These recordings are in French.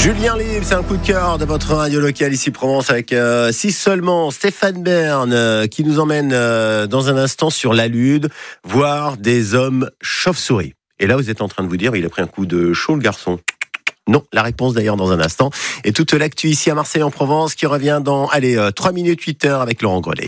Julien Libre, c'est un coup de cœur de votre radio locale ici Provence avec si seulement Stéphane Bern qui nous emmène dans un instant sur la Lune voir des hommes chauves-souris. Et là vous êtes en train de vous dire il a pris un coup de chaud le garçon. Non, la réponse d'ailleurs dans un instant. Et toute l'actu ici à Marseille en Provence qui revient dans 3 minutes 8 heures avec Laurent Grelet.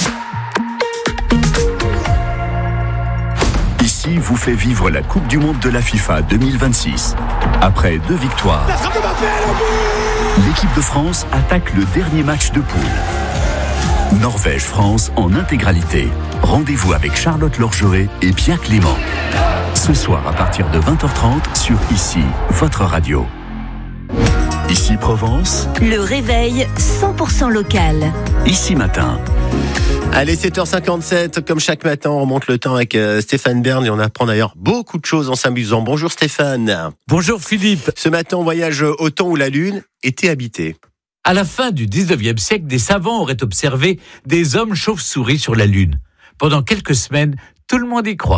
Ici vous fait vivre la Coupe du Monde de la FIFA 2026. Après 2 victoires, l'équipe de France attaque le dernier match de poule. Norvège-France en intégralité. Rendez-vous avec Charlotte Lorgeret et Pierre Clément. Ce soir à partir de 20h30 sur Ici, votre radio. Ici Provence. Le réveil 100% local. Ici matin. Allez, 7h57, comme chaque matin, on remonte le temps avec Stéphane Bern et on apprend d'ailleurs beaucoup de choses en s'amusant. Bonjour Stéphane. Bonjour Philippe. Ce matin, on voyage au temps où la Lune était habitée. À la fin du 19e siècle, des savants auraient observé des hommes chauves-souris sur la Lune. Pendant quelques semaines, tout le monde y croit.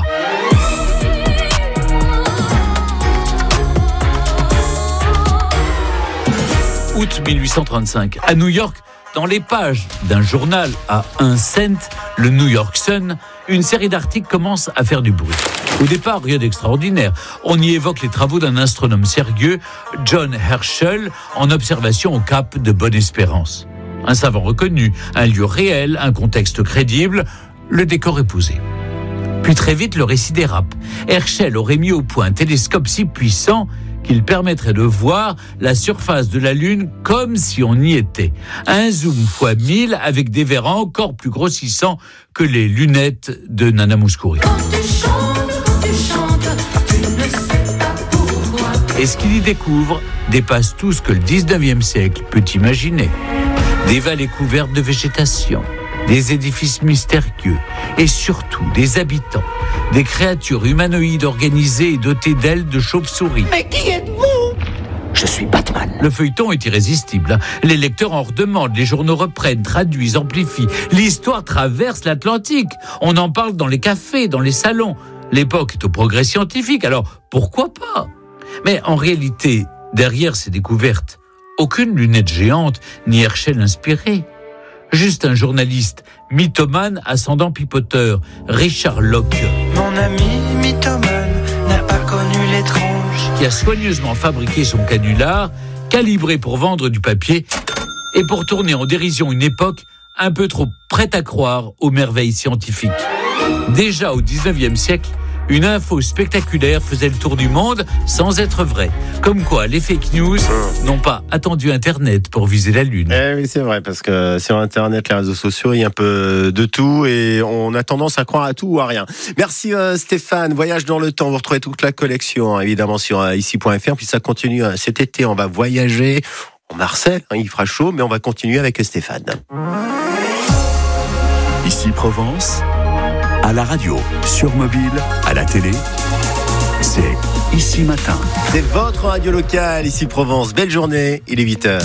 Août 1835, à New York, dans les pages d'un journal à 1 cent, le New York Sun, une série d'articles commence à faire du bruit. Au départ, rien d'extraordinaire. On y évoque les travaux d'un astronome sérieux, John Herschel, en observation au cap de Bonne-Espérance. Un savant reconnu, un lieu réel, un contexte crédible, le décor est posé. Puis très vite, le récit dérape. Herschel aurait mis au point un télescope si puissant qu'il permettrait de voir la surface de la Lune comme si on y était. Un zoom x 1000 avec des verres encore plus grossissants que les lunettes de Nana Mouskouri. Et ce qu'il y découvre dépasse tout ce que le 19e siècle peut imaginer. Des vallées couvertes de végétation, des édifices mystérieux et surtout des habitants, des créatures humanoïdes organisées et dotées d'ailes de chauve-souris. Mais qui êtes-vous ? Je suis Batman. Le feuilleton est irrésistible. Les lecteurs en redemandent, les journaux reprennent, traduisent, amplifient. L'histoire traverse l'Atlantique. On en parle dans les cafés, dans les salons. L'époque est au progrès scientifique, alors pourquoi pas ? Mais en réalité, derrière ces découvertes, aucune lunette géante ni Herschel inspiré. Juste un journaliste mythomane ascendant pipoteur, Richard Locke. Mon ami mythomane n'a pas connu l'étrange. Qui a soigneusement fabriqué son canular, calibré pour vendre du papier et pour tourner en dérision une époque un peu trop prête à croire aux merveilles scientifiques. Déjà au 19e siècle, une info spectaculaire faisait le tour du monde sans être vraie. Comme quoi, les fake news n'ont pas attendu Internet pour viser la Lune. Oui, c'est vrai, parce que sur Internet, les réseaux sociaux, il y a un peu de tout et on a tendance à croire à tout ou à rien. Merci Stéphane. Voyage dans le temps. Vous retrouvez toute la collection, évidemment, sur ici.fr. Puis ça continue cet été. On va voyager en Marseille. Il fera chaud, mais on va continuer avec Stéphane. Ici Provence. À la radio, sur mobile, à la télé, c'est Ici Matin. C'est votre radio locale, Ici Provence. Belle journée, il est 8h.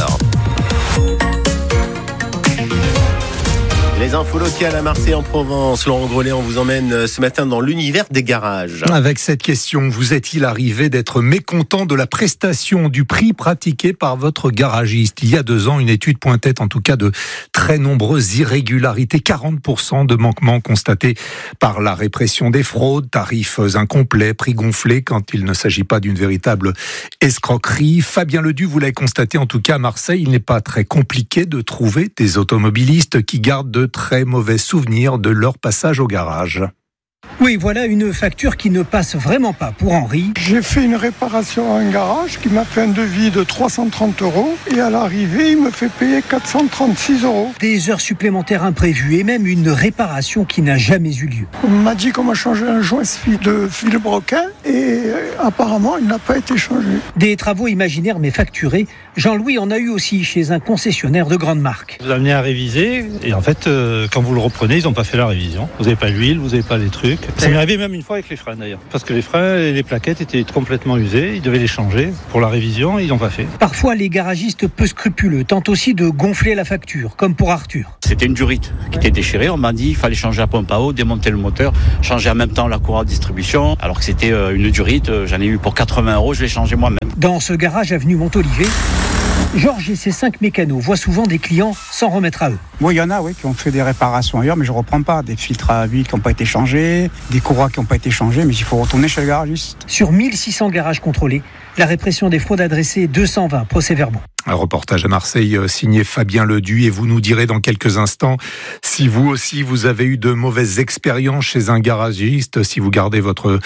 Les infos locales à Marseille en Provence. Laurent Grelet, on vous emmène ce matin dans l'univers des garages. Avec cette question, vous est-il arrivé d'être mécontent de la prestation du prix pratiqué par votre garagiste ? Il y a 2 ans, une étude pointait en tout cas de très nombreuses irrégularités, 40% de manquements constatés par la répression des fraudes, tarifs incomplets, prix gonflés quand il ne s'agit pas d'une véritable escroquerie. Fabien Ledu, vous l'avez constaté en tout cas à Marseille, il n'est pas très compliqué de trouver des automobilistes qui gardent de très mauvais souvenirs de leur passage au garage. Oui, voilà une facture qui ne passe vraiment pas pour Henri. J'ai fait une réparation à un garage qui m'a fait un devis de 330 € et à l'arrivée, il me fait payer 436 €. Des heures supplémentaires imprévues et même une réparation qui n'a jamais eu lieu. On m'a dit qu'on m'a changé un joint de fil broquin et apparemment, il n'a pas été changé. Des travaux imaginaires mais facturés. Jean-Louis en a eu aussi chez un concessionnaire de grande marque. Vous amenez à réviser et en fait, quand vous le reprenez, ils n'ont pas fait la révision. Vous n'avez pas l'huile, vous n'avez pas les trucs. plaquettes. Ça m'est arrivé même une fois avec les freins d'ailleurs. Parce que les freins et les plaquettes étaient complètement usés. Ils devaient les changer pour la révision. Ils n'ont pas fait. Parfois, les garagistes peu scrupuleux tentent aussi de gonfler la facture, comme pour Arthur. C'était une durite qui était déchirée. On m'a dit qu'il fallait changer la pompe à eau, démonter le moteur, changer en même temps la courroie de distribution. Alors que c'était une durite. J'en ai eu pour 80 €. Je l'ai changé moi-même. Dans ce garage avenue Montolivet, Georges et ses 5 mécanos voient souvent des clients s'en remettre à eux. Oui, il y en a qui ont fait des réparations ailleurs, mais je ne reprends pas. Des filtres à huile qui n'ont pas été changés, des courroies qui n'ont pas été changées, mais il faut retourner chez le garagiste. Sur 1600 garages contrôlés, la répression des fraudes adressées 220 procès-verbaux. Un reportage à Marseille signé Fabien Leduc, et vous nous direz dans quelques instants si vous aussi vous avez eu de mauvaises expériences chez un garagiste, si vous regardez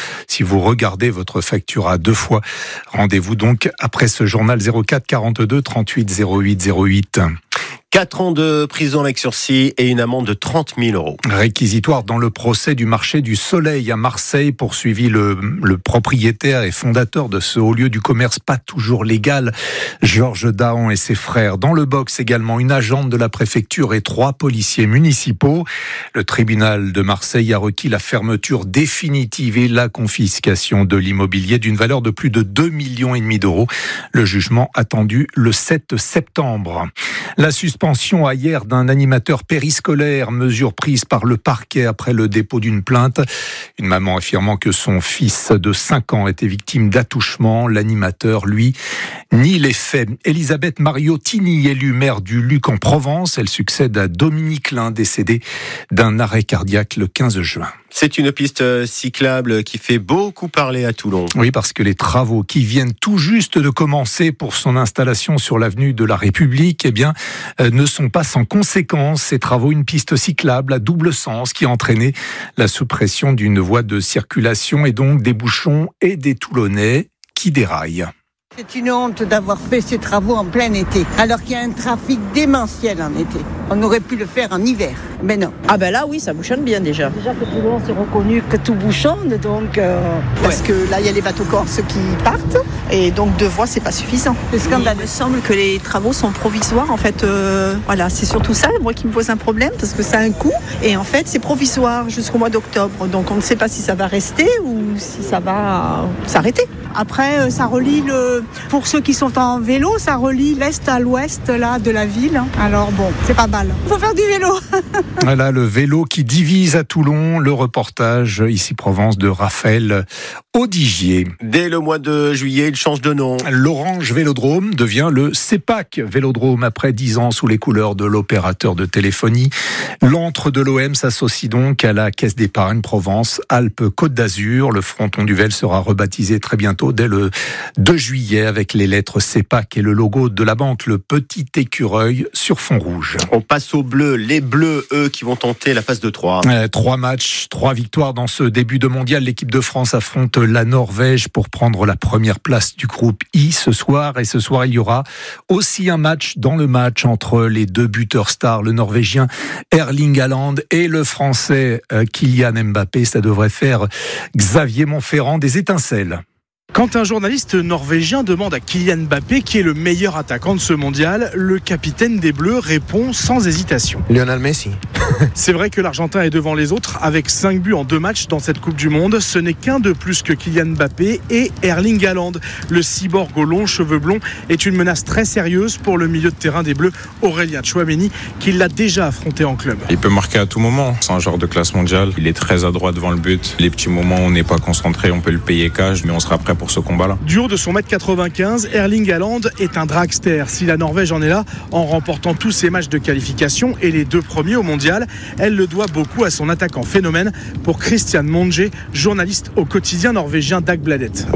votre facture à 2 fois. Rendez-vous donc après ce journal 04 42 38 08 08. 4 ans de prison avec sursis et une amende de 30 000 €. Réquisitoire dans le procès du marché du Soleil à Marseille, poursuivi le propriétaire et fondateur de ce haut lieu du commerce pas toujours légal, Georges Dahan et ses frères. Dans le box également, une agente de la préfecture et 3 policiers municipaux. Le tribunal de Marseille a requis la fermeture définitive et la confiscation de l'immobilier d'une valeur de plus de 2,5 millions d'euros. Le jugement attendu le 7 septembre. La suspension à hier d'un animateur périscolaire, mesure prise par le parquet après le dépôt d'une plainte. Une maman affirmant que son fils de 5 ans était victime d'attouchement. L'animateur, lui, nie les faits. Elisabeth Mariottini, élue maire du Luc en Provence, elle succède à Dominique Lin, décédé d'un arrêt cardiaque le 15 juin. C'est une piste cyclable qui fait beaucoup parler à Toulon. Oui, parce que les travaux qui viennent tout juste de commencer pour son installation sur l'avenue de la République, ne sont pas sans conséquences. Ces travaux, une piste cyclable à double sens qui a entraîné la suppression d'une voie de circulation et donc des bouchons et des Toulonnais qui déraillent. C'est une honte d'avoir fait ces travaux en plein été, alors qu'il y a un trafic démentiel en été. On aurait pu le faire en hiver, mais non. Ah ben là oui, ça bouchonne bien déjà. Déjà que Toulon c'est reconnu que tout bouchonne, donc... Parce que là il y a les bateaux corses qui partent, et donc 2 voies c'est pas suffisant. C'est scandaleux. Il me semble que les travaux sont provisoires, en fait, voilà, c'est surtout ça, moi qui me pose un problème, parce que ça a un coût, et en fait c'est provisoire jusqu'au mois d'octobre, donc on ne sait pas si ça va rester ou si ça va s'arrêter. Après, ça relie pour ceux qui sont en vélo, ça relie l'est à l'ouest là de la ville. Alors bon, c'est pas mal. Il faut faire du vélo. Voilà le vélo qui divise à Toulon. Le reportage ici Provence de Raphaël Audigier. Dès le mois de juillet, il change de nom. L'Orange Vélodrome devient le CEPAC Vélodrome après 10 ans sous les couleurs de l'opérateur de téléphonie. L'antre de l'OM s'associe donc à la Caisse d'épargne Provence-Alpes-Côte d'Azur. Le fronton du Vel sera rebaptisé très bientôt dès le 2 juillet avec les lettres CEPAC et le logo de la banque, le petit écureuil sur fond rouge. On passe aux Bleus. Les Bleus, eux, qui vont tenter la phase de 3. 3 matchs, 3 victoires dans ce début de mondial. L'équipe de France affronte la Norvège pour prendre la première place du groupe I ce soir. Et ce soir, il y aura aussi un match dans le match entre les 2 buteurs stars, le Norvégien Erling Haaland et le Français Kylian Mbappé. Ça devrait faire Xavier Montferrand des étincelles. Quand un journaliste norvégien demande à Kylian Mbappé qui est le meilleur attaquant de ce mondial, le capitaine des Bleus répond sans hésitation. Lionel Messi. C'est vrai que l'Argentin est devant les autres avec 5 buts en 2 matchs dans cette Coupe du Monde. Ce n'est qu'un de plus que Kylian Mbappé et Erling Haaland. Le cyborg aux longs cheveux blonds est une menace très sérieuse pour le milieu de terrain des Bleus, Aurélien Tchouaméni, qui l'a déjà affronté en club. Il peut marquer à tout moment. C'est un joueur de classe mondiale. Il est très adroit devant le but. Les petits moments où on n'est pas concentré, on peut le payer cash, mais on sera prêt pour ce combat-là. Du haut de son 1m95, Erling Haaland est un dragster. Si la Norvège en est là, en remportant tous ses matchs de qualification et les 2 premiers au mondial, elle le doit beaucoup à son attaquant phénomène. Pour Christian Monge, journaliste au quotidien norvégien Dagbladet.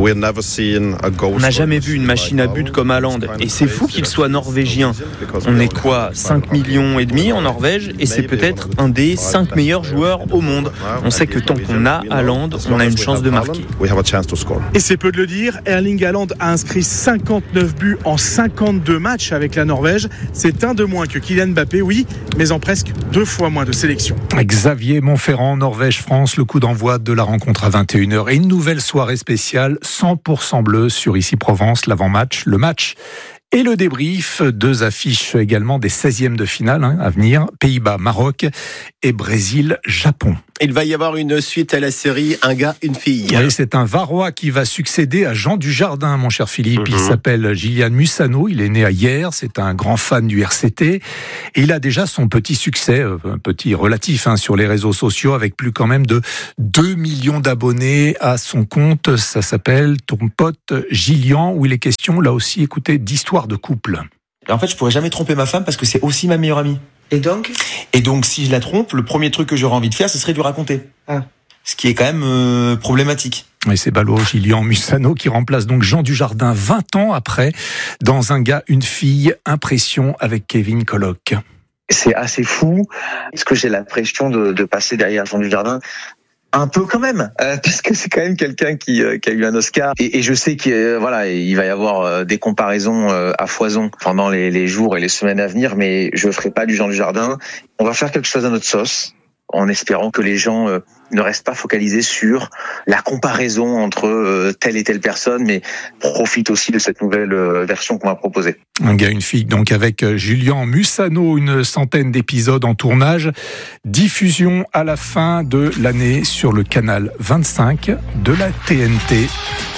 On n'a jamais vu une machine à but comme Haaland, et c'est fou qu'il soit norvégien. On est quoi, 5,5 millions en Norvège, et c'est peut-être un des 5 meilleurs joueurs au monde. On sait que tant qu'on a Haaland, on a une chance de marquer. Et c'est peu de le dire, Erling Haaland a inscrit 59 buts en 52 matchs avec la Norvège. C'est un de moins que Kylian Mbappé, oui, mais en presque 2 fois moins de sélection. Xavier Montferrand, Norvège-France, le coup d'envoi de la rencontre à 21h et une nouvelle soirée spéciale 100% bleu sur ici Provence, l'avant-match, le match et le débrief. 2 affiches également des 16e de finale à venir, Pays-Bas-Maroc et Brésil-Japon. Il va y avoir une suite à la série Un gars, une fille. Oui, c'est un Varois qui va succéder à Jean Dujardin, mon cher Philippe. Il s'appelle Gillian Mussano, il est né à Hyères, c'est un grand fan du RCT. Et il a déjà son petit succès, un petit relatif sur les réseaux sociaux, avec plus quand même de 2 millions d'abonnés à son compte. Ça s'appelle Ton pote Gillian, où il est question, là aussi, écoutez, d'histoire de couple. En fait, je pourrais jamais tromper ma femme parce que c'est aussi ma meilleure amie. Et donc, si je la trompe, le premier truc que j'aurais envie de faire, ce serait de lui raconter. Ce qui est quand même problématique. Et c'est ballot, Gillian Mussano qui remplace donc Jean Dujardin 20 ans après dans Un gars, une fille, impression avec Kevin Colloque. C'est assez fou, parce que j'ai l'impression de passer derrière Jean Dujardin. Un peu quand même, parce que c'est quand même quelqu'un qui a eu un Oscar et je sais qu'il il va y avoir des comparaisons à foison pendant les jours et les semaines à venir, mais je ferai pas du Jean Dujardin. On va faire quelque chose à notre sauce, en espérant que les gens ne restent pas focalisés sur la comparaison entre telle et telle personne, mais profitent aussi de cette nouvelle version qu'on va proposer. Un gars, une fille, donc avec Gillian Mussano, une centaine d'épisodes en tournage. Diffusion à la fin de l'année sur le canal 25 de la TNT.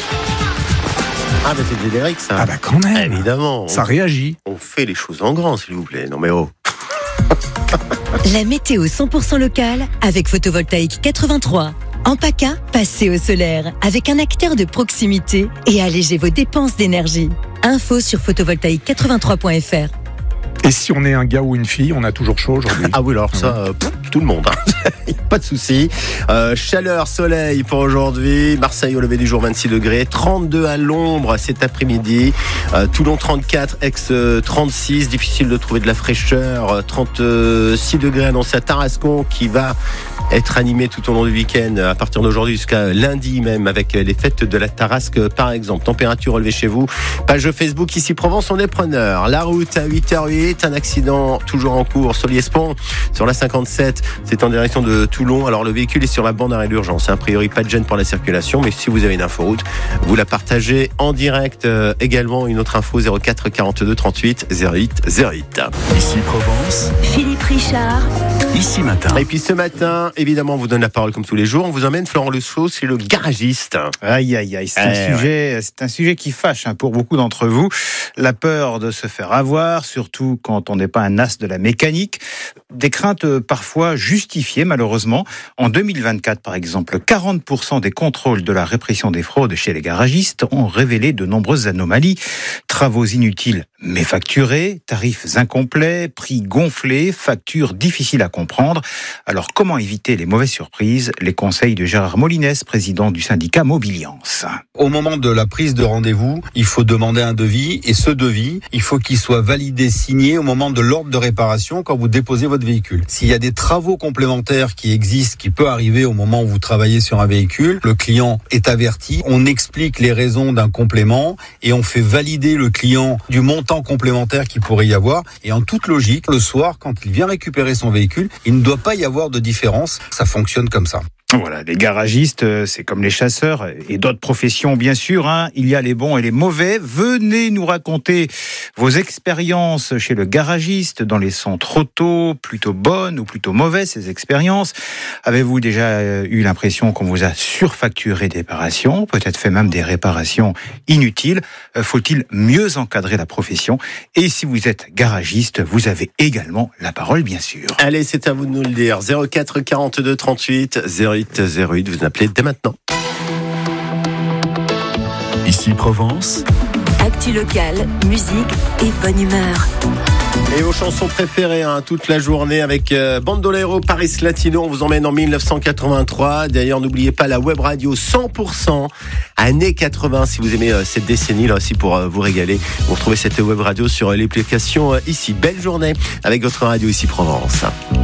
Ah, mais c'est générique, ça. Ah, bah quand même. Évidemment. Ça réagit. On fait les choses en grand, s'il vous plaît. Non, mais oh. La météo 100% locale avec Photovoltaïque 83. En PACA, passez au solaire avec un acteur de proximité et allégez vos dépenses d'énergie. Info sur photovoltaïque83.fr. Et si on est un gars ou une fille, on a toujours chaud aujourd'hui. Ah oui, alors ça, tout le monde. Pas de souci. Chaleur, soleil pour aujourd'hui. Marseille au lever du jour, 26 degrés. 32 à l'ombre cet après-midi. Toulon, 34. Aix, 36. Difficile de trouver de la fraîcheur. 36 degrés annoncé à Tarascon, qui va être animé tout au long du week-end à partir d'aujourd'hui jusqu'à lundi même, avec les fêtes de la Tarasque par exemple. Température relevée chez vous. Page Facebook ici Provence, on est preneur. La route à 8h08. Un accident toujours en cours sur Liespont, sur la 57, c'est en direction de Toulon. Alors le véhicule est sur la bande d'arrêt d'urgence. A priori pas de gêne pour la circulation, mais si vous avez une inforoute, vous la partagez en direct. Également une autre info, 04 42 38 08 08. Ici Provence, Philippe Richard. Ici Matin. Et puis ce matin, évidemment, on vous donne la parole comme tous les jours. On vous emmène Florent Le Sceau, c'est le garagiste. Aïe, aïe, aïe. C'est un sujet qui fâche pour beaucoup d'entre vous. La peur de se faire avoir, surtout quand on n'est pas un as de la mécanique. Des craintes parfois justifiées, malheureusement. En 2024, par exemple, 40% des contrôles de la répression des fraudes chez les garagistes ont révélé de nombreuses anomalies. Travaux inutiles mais facturés, tarifs incomplets, prix gonflés, factures difficiles à comprendre. Alors, comment éviter les mauvaises surprises? Les conseils de Gérard Molines, président du syndicat Mobiliance. Au moment de la prise de rendez-vous, il faut demander un devis, et ce devis, il faut qu'il soit validé, signé au moment de l'ordre de réparation quand vous déposez votre véhicule. S'il y a des travaux complémentaires qui existent, qui peut arriver au moment où vous travaillez sur un véhicule, le client est averti, on explique les raisons d'un complément et on fait valider le client du montant complémentaire qu'il pourrait y avoir. Et en toute logique, le soir, quand il vient récupérer son véhicule, il ne doit pas y avoir de différence. Ça fonctionne comme ça. Voilà, les garagistes, c'est comme les chasseurs et d'autres professions, bien sûr. Il y a les bons et les mauvais. Venez nous raconter vos expériences chez le garagiste dans les centres auto, plutôt bonnes ou plutôt mauvaises, ces expériences. Avez-vous déjà eu l'impression qu'on vous a surfacturé des réparations, peut-être fait même des réparations inutiles? Faut-il mieux encadrer la profession? Et si vous êtes garagiste, vous avez également la parole, bien sûr. Allez, c'est à vous de nous le dire. 04 42 38 08 08, vous appelez dès maintenant. Ici Provence. Actu locale, musique et bonne humeur. Et vos chansons préférées toute la journée avec Bandolero, Paris Latino. On vous emmène en 1983. D'ailleurs, n'oubliez pas la web radio 100% années 80. Si vous aimez cette décennie là aussi pour vous régaler, vous retrouvez cette web radio sur l'application ici. Belle journée avec votre radio ici Provence.